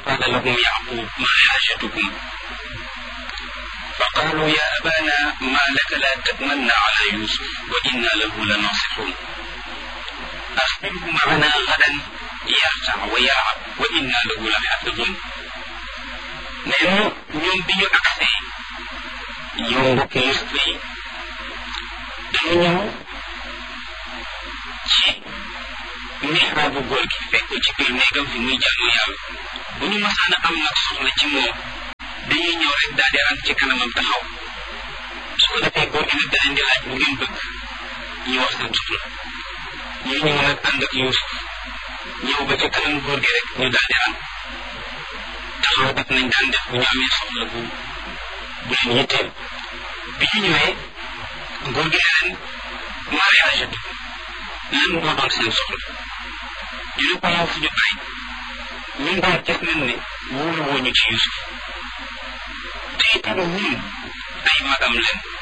فقال لهم يعقوب ما حاجتكم فقالوا يا أبانا ما لك لا تأمن على يوسف وإنا له لناصحون أخبره معنا غدا يرتع ويلعب وإنا له لحافظون نحن ñoom bi ñu agsee ñoom mbokk Yuusuf yi dañu ñëw ci mihraabu góor gi fekk ko ci biir néegam fi muy jaamu yàlla bu ñu masaan a am nag soxla ci moom dañuy ñëw rek daal di rang ci kanamam taxaw su ko defee góor gi nag da leen di laaj lu ngeen bëgg ñu wax seen soxla ñu ñëw nag ànd ak Yuusuf ñëw ba ci kanam góor gi rek ñu daal di rang taxaw def nañ daan def bu ñu amee soxla bu leen yitteel bi ñu ñëwee góor gi ne leen maa xaajatu lan moo doon seen soxla ñu ne ko yow fu ñu bàyyi ñun daal gis nañ ne wóolu woo ñu ci Yuusuf te itam ñun ay magam leen